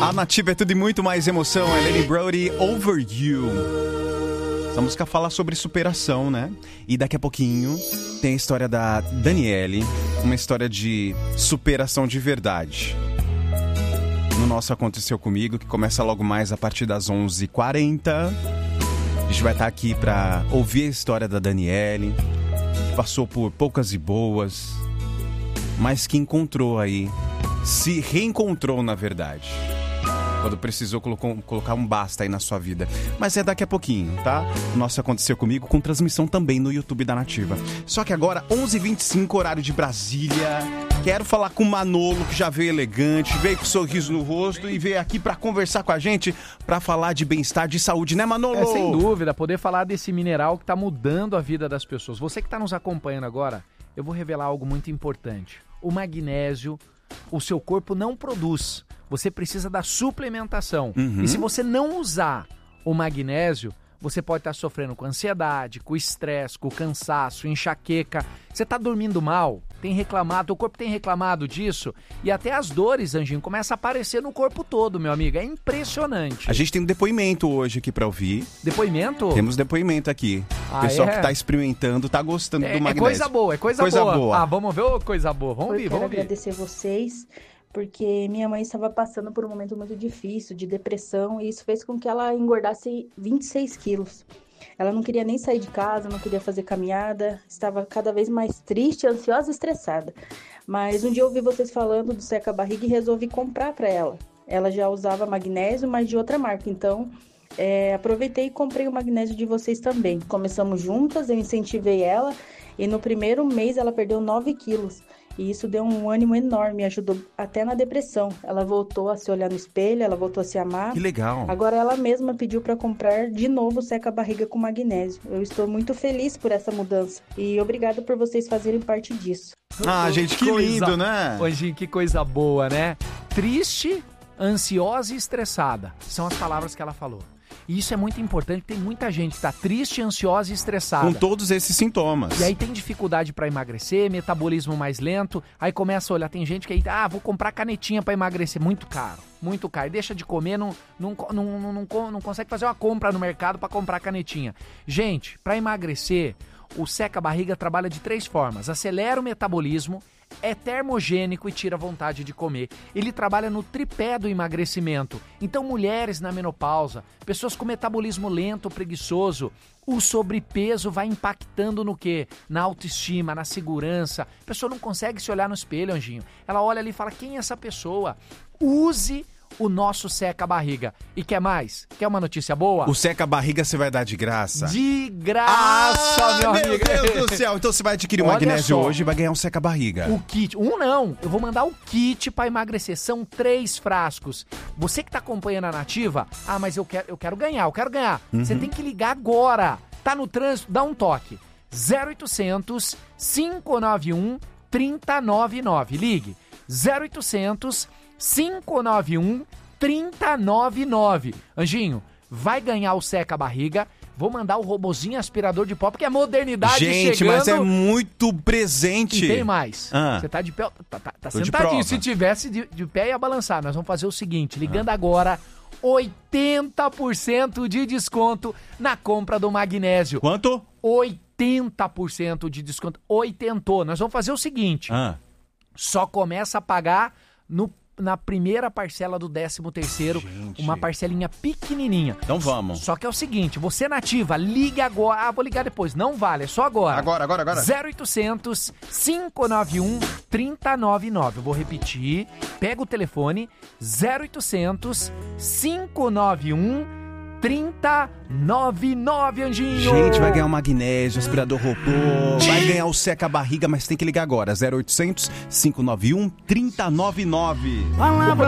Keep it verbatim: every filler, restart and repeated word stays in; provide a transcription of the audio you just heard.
A Nativa é tudo e muito mais emoção. É Lenny Brody, Over You. Essa música fala sobre superação, né? E daqui a pouquinho tem a história da Daniele, uma história de superação de verdade. No nosso Aconteceu Comigo, que começa logo mais a partir das onze e quarenta. A gente vai estar aqui para ouvir a história da Daniele, que passou por poucas e boas, mas que encontrou aí, se reencontrou na verdade. Quando precisou colocou, colocar um basta aí na sua vida. Mas é daqui a pouquinho, tá? O nosso Aconteceu Comigo, com transmissão também no YouTube da Nativa. Só que agora, onze e vinte e cinco, horário de Brasília. Quero falar com o Manolo, que já veio elegante, veio com um sorriso no rosto e veio aqui pra conversar com a gente, pra falar de bem-estar, de saúde, né, Manolo? É, sem dúvida, poder falar desse mineral que tá mudando a vida das pessoas. Você que tá nos acompanhando agora, eu vou revelar algo muito importante. O magnésio, o seu corpo não produz. Você precisa da suplementação. Uhum. E se você não usar o magnésio, você pode estar sofrendo com ansiedade, com estresse, com cansaço, enxaqueca. Você está dormindo mal, tem reclamado, o corpo tem reclamado disso. E até as dores, Anjinho, começam a aparecer no corpo todo, meu amigo. É impressionante. A gente tem um depoimento hoje aqui para ouvir. Depoimento? Temos depoimento aqui. O ah, pessoal é? que está experimentando, está gostando é, do magnésio. É coisa boa, é coisa, coisa boa. boa. Ah, vamos ver ô, coisa boa. Vamos Eu ouvir, quero vamos ouvir. agradecer vocês, porque minha mãe estava passando por um momento muito difícil, de depressão, e isso fez com que ela engordasse vinte e seis quilos. Ela não queria nem sair de casa, não queria fazer caminhada, estava cada vez mais triste, ansiosa e estressada. Mas um dia eu ouvi vocês falando do seca-barriga e resolvi comprar para ela. Ela já usava magnésio, mas de outra marca, então é, aproveitei e comprei o magnésio de vocês também. Começamos juntas, eu incentivei ela e no primeiro mês ela perdeu nove quilos. E isso deu um ânimo enorme, ajudou até na depressão. Ela voltou a se olhar no espelho, ela voltou a se amar. Que legal. Agora ela mesma pediu para comprar de novo o seca-barriga com magnésio. Eu estou muito feliz por essa mudança. E obrigada por vocês fazerem parte disso. Ah, gente, que coisa, lindo, né? Anjinho, que coisa boa, né? Triste, ansiosa e estressada. São as palavras que ela falou. E isso é muito importante, tem muita gente que está triste, ansiosa e estressada. Com todos esses sintomas. E aí tem dificuldade para emagrecer, metabolismo mais lento, aí começa a olhar, tem gente que aí, ah, vou comprar canetinha para emagrecer, muito caro, muito caro. Deixa de comer, não, não, não, não, não, não consegue fazer uma compra no mercado para comprar canetinha. Gente, para emagrecer, o seca-barriga trabalha de três formas: acelera o metabolismo, é termogênico e tira a vontade de comer. Ele trabalha no tripé do emagrecimento. Então, mulheres na menopausa, pessoas com metabolismo lento, preguiçoso, o sobrepeso vai impactando no quê? Na autoestima, na segurança. A pessoa não consegue se olhar no espelho, Anjinho. Ela olha ali e fala, quem é essa pessoa? Use o nosso seca-barriga. E quer mais? Quer uma notícia boa? O seca-barriga você vai dar de graça. De graça, ah, meu meu amigo. Deus do céu. Então você vai adquirir o Olha magnésio só. hoje e vai ganhar um seca-barriga. O kit. Um não. Eu vou mandar o kit pra emagrecer. São três frascos. Você que tá acompanhando a Nativa, ah, mas eu quero, eu quero ganhar, eu quero ganhar. Uhum. Você tem que ligar agora. Tá no trânsito? Dá um toque. zero oitocentos, cinco nove um, três zero nove nove. Ligue. zero oitocentos, cinco nove um, três zero nove nove. Anjinho, vai ganhar o seca-barriga. Vou mandar o robozinho aspirador de pó, porque a modernidade Gente, chegando. mas é muito presente. E tem mais. Ah. Você tá de pé, tá, tá, tá Tô de sentadinho. prova. Se tivesse de, de pé, ia balançar. Nós vamos fazer o seguinte, ligando ah. agora, oitenta por cento de desconto na compra do magnésio. Quanto? oitenta por cento de desconto. Oitentou. Nós vamos fazer o seguinte. Ah. Só começa a pagar no na primeira parcela do décimo terceiro, Gente. uma parcelinha pequenininha. Então vamos. Só que é o seguinte, você Nativa, ligue agora. Ah, vou ligar depois. Não vale, é só agora. Agora, agora, agora. zero oitocentos, cinco nove um, três zero nove nove. Eu vou repetir. Pega o telefone. zero oitocentos, cinco nove um, três zero nove nove, Anjinho. Gente, vai ganhar o magnésio, aspirador robô, vai ganhar o seca-barriga, mas tem que ligar agora. zero oitocentos, cinco nove um, três zero nove nove.